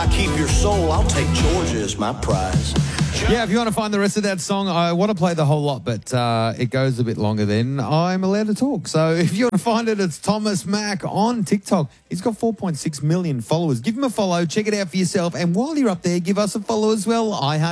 I keep your soul, I'll take Georgia as my prize. Yeah, if you want to find the rest of that song, I want to play the whole lot, but it goes a bit longer than I'm allowed to talk. So if you want to find it, it's Thomas Mack on TikTok. He's got 4.6 million followers. Give him a follow, check it out for yourself, and while you're up there, give us a follow as well.